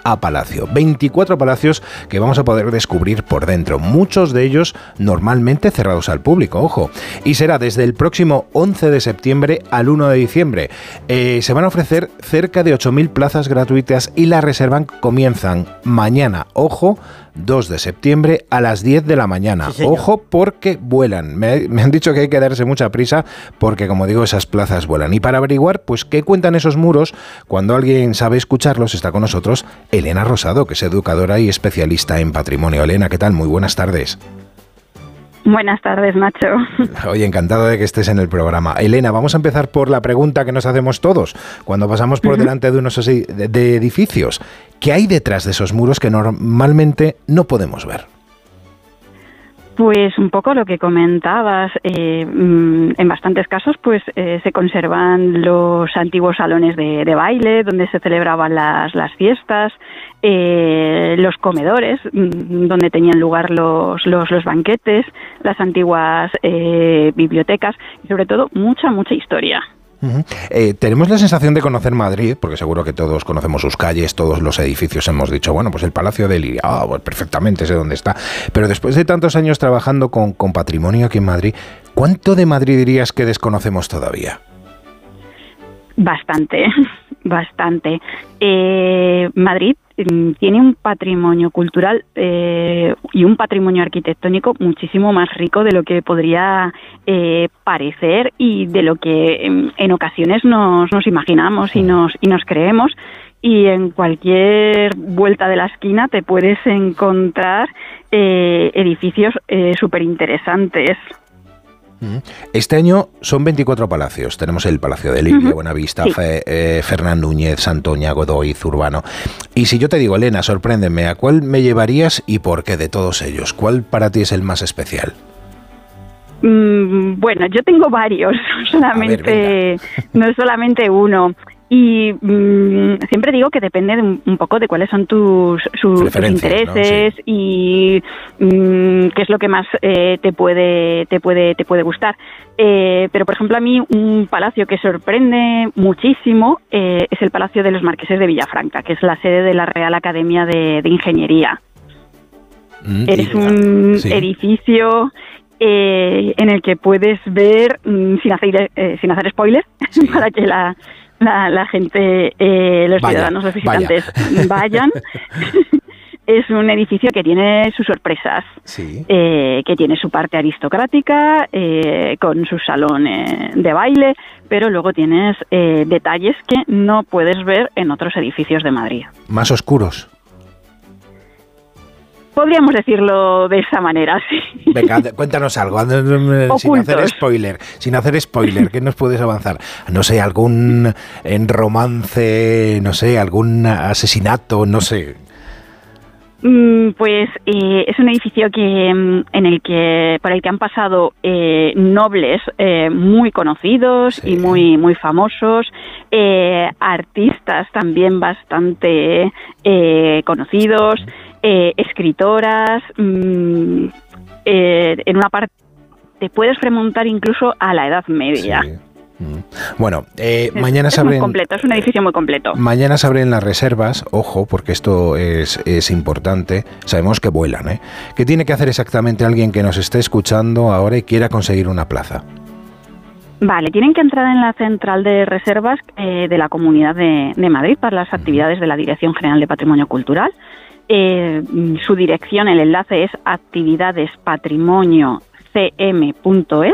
a palacio. 24 palacios que vamos a poder descubrir por dentro, muchos de ellos normalmente cerrados al público, ojo. Y será desde el próximo 11 de septiembre al 1 de diciembre. Se van a ofrecer cerca de 8.000 plazas gratuitas y las reservas comienzan mañana, ojo, 2 de septiembre a las 10 de la mañana. Sí, ojo, porque vuelan. Me han dicho que hay que darse mucha prisa porque, como digo, esas plazas vuelan. Y para averiguar, pues, qué cuentan esos muros, cuando alguien sabe escucharlos, está con nosotros Elena Rosado, que es educadora y especialista en patrimonio. Elena, ¿qué tal? Muy buenas tardes. Buenas tardes, Nacho. Oye, encantado de que estés en el programa. Elena, vamos a empezar por la pregunta que nos hacemos todos cuando pasamos por delante de unos de edificios. ¿Qué hay detrás de esos muros que normalmente no podemos ver? Pues un poco lo que comentabas, en bastantes casos pues se conservan los antiguos salones de baile donde se celebraban las fiestas, los comedores donde tenían lugar los banquetes, las antiguas bibliotecas y sobre todo mucha historia. Uh-huh. Tenemos la sensación de conocer Madrid, porque seguro que todos conocemos sus calles, todos los edificios, hemos dicho, bueno, pues el Palacio de Liria, pues perfectamente sé dónde está, pero después de tantos años trabajando con patrimonio aquí en Madrid, ¿cuánto de Madrid dirías que desconocemos todavía? Bastante. Madrid tiene un patrimonio cultural y un patrimonio arquitectónico muchísimo más rico de lo que podría parecer y de lo que en ocasiones nos imaginamos y nos creemos. Y en cualquier vuelta de la esquina te puedes encontrar edificios súper interesantes. Este año son 24 palacios. Tenemos el Palacio de Liria, Buenavista, sí. Fernán Núñez, Santoña, Godoy, Zurbano. Y si yo te digo, Elena, sorpréndeme, ¿a cuál me llevarías y por qué de todos ellos? ¿Cuál para ti es el más especial? Bueno, yo tengo varios, no es solamente uno. Y siempre digo que depende de un poco de cuáles son tus intereses, ¿no? Sí. Y qué es lo que más te puede gustar. Pero, por ejemplo, a mí un palacio que sorprende muchísimo es el Palacio de los Marqueses de Villafranca, que es la sede de la Real Academia de Ingeniería. Es un edificio en el que puedes ver, sin hacer spoiler, sí. Para que la gente, los ciudadanos, los visitantes vayan. Es un edificio que tiene sus sorpresas, sí. Que tiene su parte aristocrática, con su salón de baile, pero luego tienes detalles que no puedes ver en otros edificios de Madrid. ¿Más oscuros? Podríamos decirlo de esa manera, sí. Venga, cuéntanos algo, sin hacer spoiler, ¿qué nos puedes avanzar? No sé, algún romance, no sé, algún asesinato, no sé. Pues es un edificio por el que han pasado nobles muy conocidos, sí. Y muy famosos, artistas también bastante conocidos, escritoras. En una parte te puedes remontar incluso a la Edad Media. Sí. Bueno, mañana se abren... Es muy completo, es un edificio muy completo. Mañana se abren las reservas, ojo, porque esto es importante. Sabemos que vuelan, ¿eh? ¿Qué tiene que hacer exactamente alguien que nos esté escuchando ahora y quiera conseguir una plaza? Vale, tienen que entrar en la central de reservas de la Comunidad de Madrid para las actividades de la Dirección General de Patrimonio Cultural. Su dirección, el enlace es actividadespatrimoniocm.es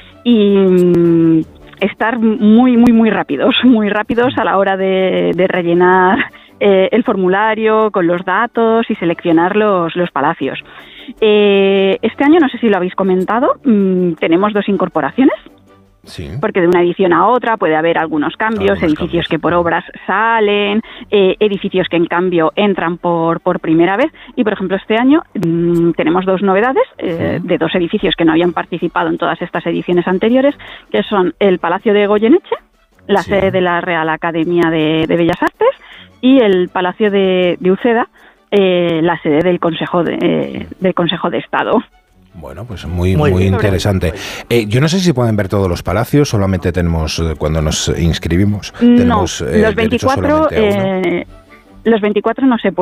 y estar muy rápidos a la hora de rellenar el formulario con los datos y seleccionar los palacios. Este año, no sé si lo habéis comentado, tenemos 2 incorporaciones. Sí. Porque de una edición a otra puede haber algunos cambios, edificios que por obras salen, edificios que en cambio entran por primera vez. Y por ejemplo este año tenemos 2 novedades de 2 edificios que no habían participado en todas estas ediciones anteriores, que son el Palacio de Goyeneche, la sede de la Real Academia de Bellas Artes, y el Palacio de Uceda, la sede del Consejo de Estado. Bueno, pues muy interesante. Yo no sé si pueden ver todos los palacios, solamente tenemos, cuando nos inscribimos, tenemos los 24 no se pueden.